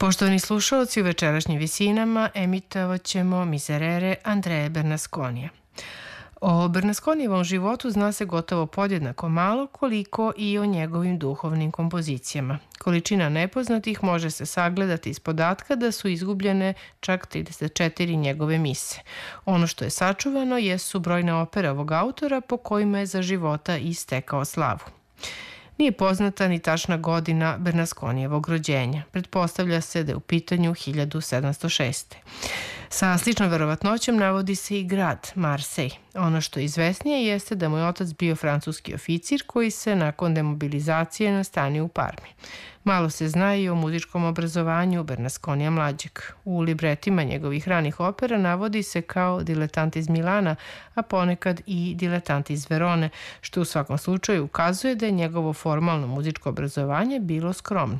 Poštovani slušalci, u večerašnjim visinama emitovat ćemo Miserere Andreje Bernasconija. O Bernasconijevom životu zna se gotovo podjednako malo koliko i o njegovim duhovnim kompozicijama. Količina nepoznatih može se sagledati iz podatka da su izgubljene čak 34 njegove mise. Ono što je sačuvano jesu brojne opere ovog autora po kojima je za života i stekao slavu. Nije poznata ni tačna godina Bernasconijevog rođenja. Pretpostavlja se da je u pitanju 1706. Sa sličnom verovatnoćom navodi se i grad Marseille. Ono što je izvesnije jeste da mu je otac bio francuski oficir koji se nakon demobilizacije nastanio u Parmi. Malo se zna i o muzičkom obrazovanju Bernasconija mlađeg. U libretima njegovih ranih opera navodi se kao diletant iz Milana, a ponekad i diletant iz Verone, što u svakom slučaju ukazuje da je njegovo formalno muzičko obrazovanje bilo skromno.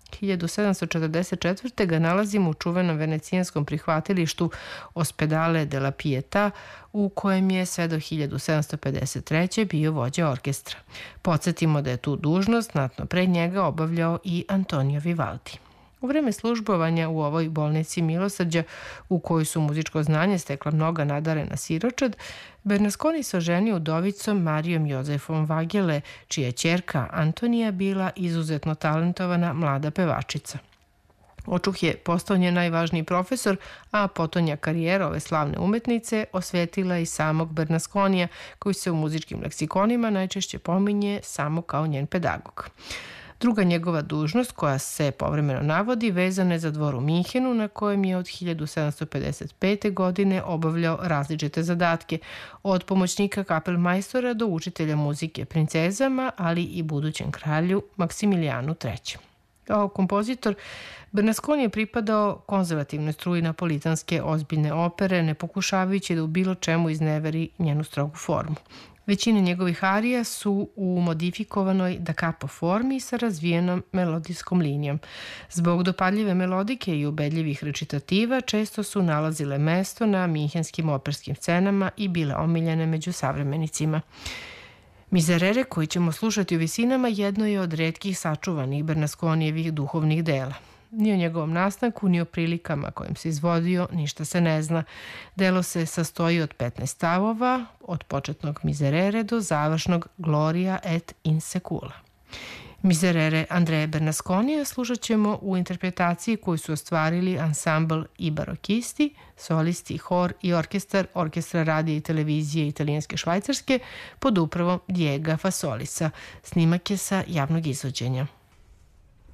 1744. ga nalazimo u čuvenom venecijanskom prihvatilištu Ospedale della Pietà, u kojem je sve do 1753. bio vođa orkestra. Podsjetimo da je tu dužnost znatno pre njega obavljao i Antonio Vivaldi. U vreme službovanja u ovoj bolnici milosrđa, u kojoj su muzičko znanje stekla mnoga nadarena siročad, Bernasconi se oženio udovicom Marijom Jozefom Vagele, čija je ćerka Antonija bila izuzetno talentovana mlada pevačica. Očuh je postao njen najvažniji profesor, a potonja karijera ove slavne umetnice osvetila i samog Bernasconija, koji se u muzičkim leksikonima najčešće pominje samo kao njen pedagog. Druga njegova dužnost, koja se povremeno navodi, vezana je za dvor u Minhenu, na kojem je od 1755. godine obavljao različite zadatke, od pomoćnika kapelmajstora do učitelja muzike princezama, ali i budućem kralju Maksimilijanu III. Kao kompozitor, Bernasconi je pripadao konzervativnoj struji napolitanske ozbiljne opere, ne pokušavajući da u bilo čemu izneveri njenu strogu formu. Većina njegovih arija su u modifikovanoj da capo formi sa razvijenom melodijskom linijom. Zbog dopadljive melodike i ubedljivih recitativa često su nalazile mesto na minhenskim operskim scenama i bile omiljene među savremenicima. Miserere, koji ćemo slušati u visinama, jedno je od retkih sačuvanih Bernasconijevih duhovnih dela. Ni o njegovom nastanku, ni o prilikama kojim se izvodio, ništa se ne zna. Delo se sastoji od 15 stavova, od početnog Miserere do završnog Gloria et in secula. Miserere Andreje Bernasconija slušat ćemo u interpretaciji koju su ostvarili ansambl i barokisti, solisti, hor i orkestar Orkestra radija i televizije Italijanske Švajcarske pod upravom Diega Fasolisa. Snimak je sa javnog izvođenja.